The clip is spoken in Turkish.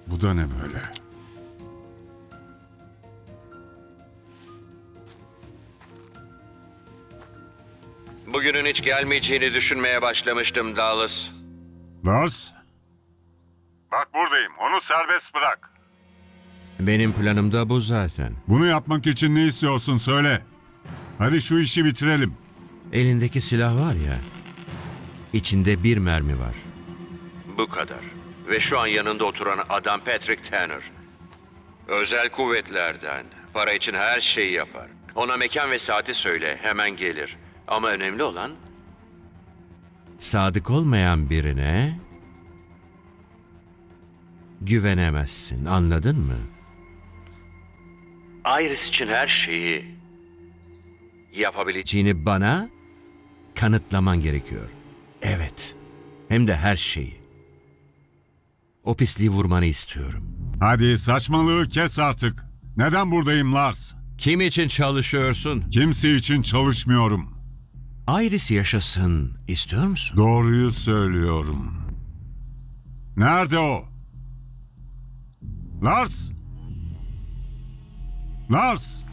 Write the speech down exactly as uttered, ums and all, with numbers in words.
Bu da ne böyle? Bugünün hiç gelmeyeceğini düşünmeye başlamıştım Dallas. Lars? Bak buradayım. Onu serbest bırak. Benim planım da bu zaten. Bunu yapmak için ne istiyorsun söyle. Hadi şu işi bitirelim. Elindeki silah var ya, içinde bir mermi var. Bu kadar. Ve şu an yanında oturan adam Patrick Tanner. Özel kuvvetlerden. Para için her şeyi yapar. Ona mekan ve saati söyle, hemen gelir. Ama önemli olan Sadık olmayan birine güvenemezsin, anladın mı? Iris için her şeyi yapabileceğini... Çiğni bana kanıtlaman gerekiyor. Evet, hem de her şeyi. O pisliği vurmanı istiyorum. Hadi saçmalığı kes artık. Neden buradayım Lars? Kim için çalışıyorsun? Kimse için çalışmıyorum. Iris yaşasın istiyor musun? Doğruyu söylüyorum. Nerede o? Lars? Lars?